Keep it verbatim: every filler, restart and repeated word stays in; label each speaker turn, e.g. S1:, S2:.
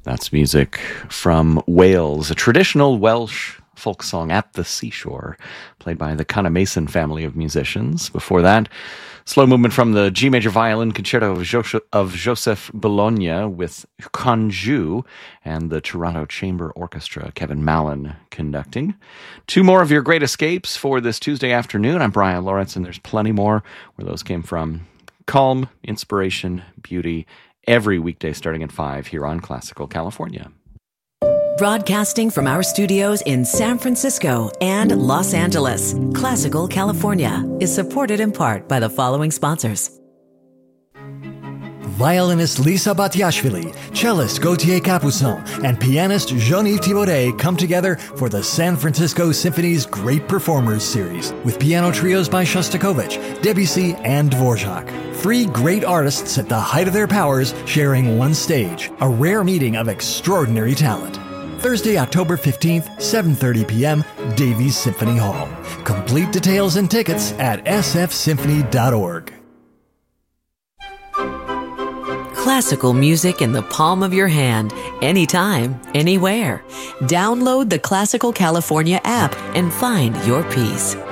S1: That's music from Wales, a traditional Welsh folk song, At the Seashore, played by the Cana Mason family of musicians. Before that, slow movement from the G major violin concerto of, jo- of Joseph Bologna with Conjou and the Toronto Chamber Orchestra, Kevin Mallon conducting. Two more of your great escapes for this Tuesday afternoon. I'm Brian Lawrence, and there's plenty more where those came from. Calm, inspiration, beauty, every weekday starting at five here on Classical California.
S2: Broadcasting from our studios in San Francisco and Los Angeles, Classical California is supported in part by the following sponsors.
S3: Violinist Lisa Batiashvili, cellist Gauthier Capuçon, and pianist Jean-Yves Thibaudet come together for the San Francisco Symphony's Great Performers Series with piano trios by Shostakovich, Debussy, and Dvorak. Three great artists at the height of their powers sharing one stage, a rare meeting of extraordinary talent. Thursday, October fifteenth, seven thirty p.m., Davies Symphony Hall. Complete details and tickets at s f symphony dot org.
S2: Classical music in the palm of your hand, anytime, anywhere. Download the Classical California app and find your peace.